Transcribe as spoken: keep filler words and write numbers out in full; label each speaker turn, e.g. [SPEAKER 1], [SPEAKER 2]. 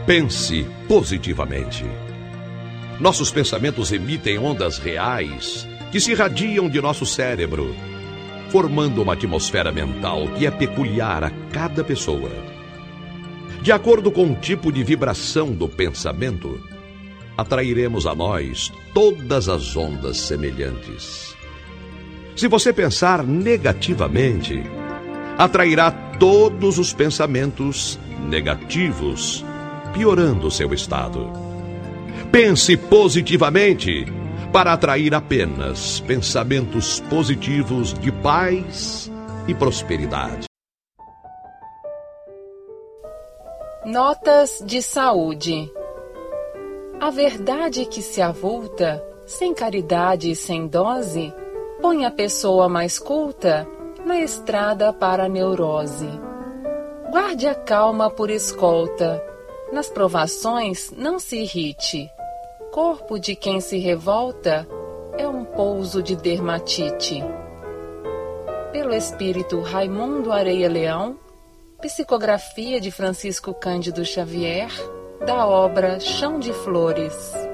[SPEAKER 1] Pense positivamente. Nossos pensamentos emitem ondas reais que se irradiam de nosso cérebro, formando uma atmosfera mental que é peculiar a cada pessoa. De acordo com o tipo de vibração do pensamento, atrairemos a nós todas as ondas semelhantes. Se você pensar negativamente, atrairá todos os pensamentos negativos, piorando seu estado. Pense positivamente para atrair apenas pensamentos positivos de paz e prosperidade.
[SPEAKER 2] Notas de saúde. A verdade que se avulta, sem caridade e sem dose, põe a pessoa mais culta na estrada para a neurose. Guarde a calma por escolta, nas provações não se irrite. Corpo de quem se revolta é um pouso de dermatite. Pelo espírito Raimundo Areia Leão, psicografia de Francisco Cândido Xavier, da obra Chão de Flores.